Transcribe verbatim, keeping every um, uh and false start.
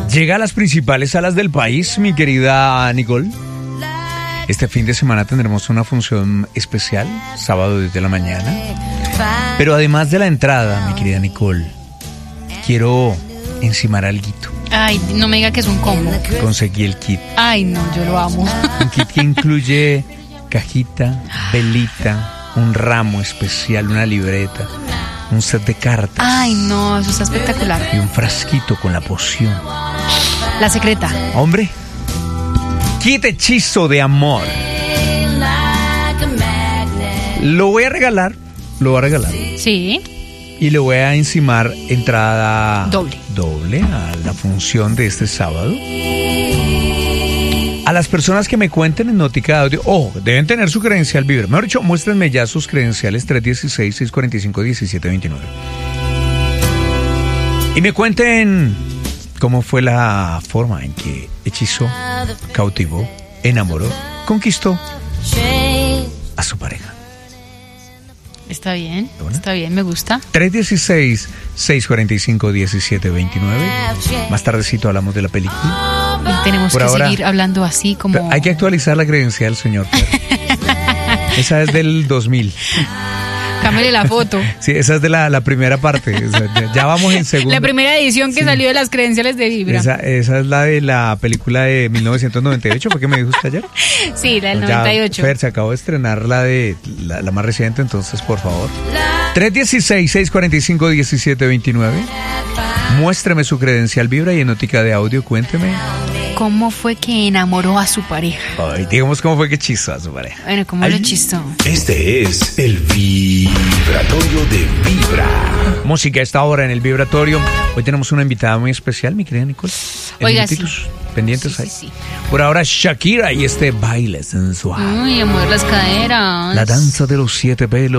Llega a las principales salas del país, mi querida Nicole. Este fin de semana tendremos una función especial, sábado desde la mañana. Pero además de la entrada, mi querida Nicole, quiero encimar alguito. Ay, no me diga que es un combo. Conseguí el kit. Ay, no, yo lo amo. Un kit que incluye cajita, velita, un ramo especial, una libreta, un set de cartas. Ay, no, eso está espectacular. Y un frasquito con la poción. La secreta. Hombre, kit hechizo de amor. Lo voy a regalar, lo voy a regalar. Sí. Y le voy a encimar entrada doble. doble a la función de este sábado. A las personas que me cuenten en Nótica de Audio, oh, deben tener su credencial Vibra. Mejor dicho, muéstrenme ya sus credenciales tres uno seis, seis cuatro cinco, uno siete dos nueve. Y me cuenten cómo fue la forma en que hechizó, cautivó, enamoró, conquistó a su pareja. Está bien, está bien, me gusta. tres uno seis, seis cuatro cinco, uno siete dos nueve. Más tardecito hablamos de la película. Y tenemos Por que ahora, seguir hablando así como... Pero hay que actualizar la credencial, señor. Esa es del dos mil. Cámbiale la foto. Sí, esa es de la, la primera parte. O sea, ya, ya vamos en segundo. La primera edición que sí. salió de las credenciales de Vibra. Esa, esa es la de la película de mil novecientos noventa y ocho. ¿Por qué me dijo usted ayer? Sí, la del ya, noventa y ocho. Fer, se acabó de estrenar la de la, la más reciente, entonces, por favor. tres uno seis, seis cuatro cinco, uno siete dos nueve. Muéstreme su credencial Vibra y en Nótica de Audio, cuénteme. ¿Cómo fue que enamoró a su pareja? Ay, digamos cómo fue que hechizó a su pareja. Bueno, ¿cómo Ay. lo hechizó? Este es el vibratorio de Vibra. Música a esta hora en el vibratorio. Hoy tenemos una invitada muy especial, mi querida Nicole. En Oiga, sí. Pendientes Sí, ahí. sí, sí. Por ahora, Shakira y este baile sensual. Uy, a mover las caderas. La danza de los siete pelos.